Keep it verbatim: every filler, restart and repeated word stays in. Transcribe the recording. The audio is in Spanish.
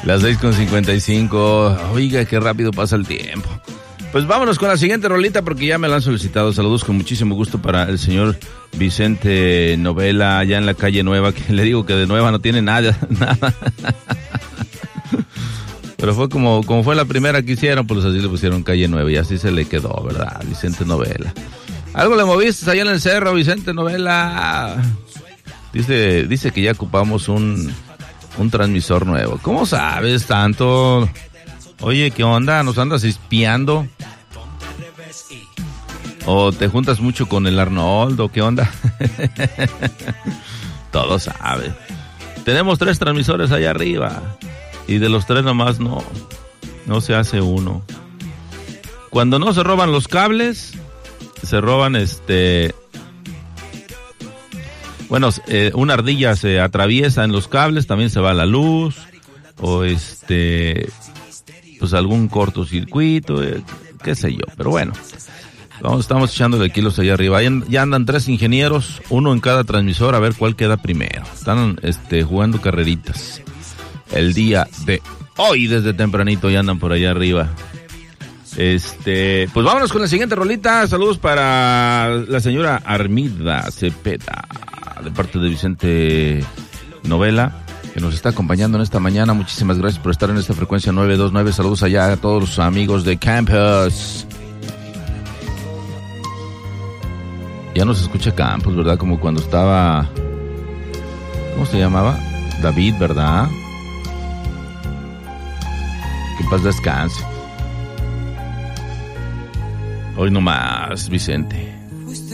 Las seis con cincuenta y cinco. Oiga, qué rápido pasa el tiempo. Pues vámonos con la siguiente rolita porque ya me la han solicitado. Saludos con muchísimo gusto para el señor Vicente Novela, allá en la calle Nueva, que le digo que de nueva no tiene nada, nada. Pero fue como, como fue la primera que hicieron, pues así le pusieron calle Nueva y así se le quedó, ¿verdad? Vicente Novela. Algo le moviste allá en el cerro, Vicente Novela. Dice, dice que ya ocupamos un, un transmisor nuevo. ¿Cómo sabes tanto? Oye, ¿qué onda? ¿Nos andas espiando? ¿O te juntas mucho con el Arnoldo? ¿Qué onda? Todo sabe. Tenemos tres transmisores allá arriba. Y de los tres nomás no. No se hace uno. Cuando no se roban los cables, se roban este... Bueno, eh, una ardilla se atraviesa en los cables, también se va la luz. O este... pues algún cortocircuito, eh, qué sé yo, pero bueno, vamos, estamos echándole kilos allá arriba. Ya, ya andan tres ingenieros, uno en cada transmisor, a ver cuál queda primero. Están este, jugando carreritas el día de hoy, desde tempranito ya andan por allá arriba. Este, pues vámonos con la siguiente rolita. Saludos para la señora Armida Cepeda, de parte de Vicente Novela, que nos está acompañando en esta mañana. Muchísimas gracias por estar en esta frecuencia nueve dos nueve. Saludos allá a todos los amigos de Campus. Ya nos escucha Campus, ¿verdad? Como cuando estaba... ¿Cómo se llamaba? David, ¿verdad? Que en paz descanse. Hoy no más, Vicente.